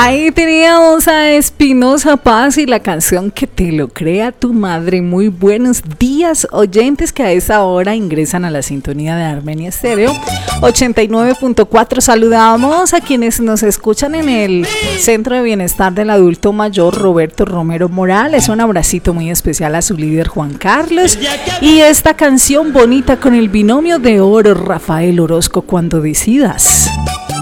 Ahí teníamos a Espinoza Paz y la canción Que te lo crea tu madre. Muy buenos días, oyentes que a esa hora ingresan a la sintonía de Armenia Stereo 89.4. Saludamos a quienes nos escuchan en el Centro de Bienestar del Adulto Mayor Roberto Romero Morales. Un abracito muy especial a su líder Juan Carlos. Y esta canción bonita con el binomio de oro Rafael Orozco, Cuando decidas.